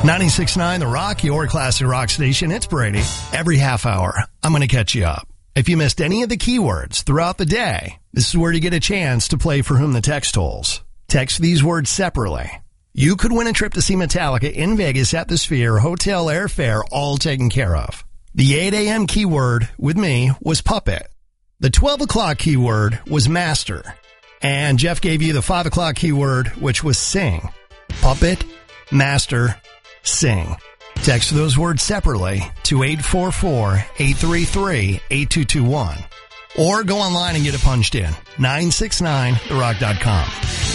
96.9 The Rock, your classic rock station. It's Brady. Every half hour, I'm going to catch you up. If you missed any of the keywords throughout the day, this is where you get a chance to play For Whom the Text Tolls. Text these words separately. You could win a trip to see Metallica in Vegas at the Sphere, hotel, airfare, all taken care of. The 8 a.m. keyword with me was puppet. The 12 o'clock keyword was master. And Jeff gave you the 5 o'clock keyword, which was sing. Puppet, master, sing. Text those words separately to 844-833-8221. Or go online and get it punched in. 969therock.com.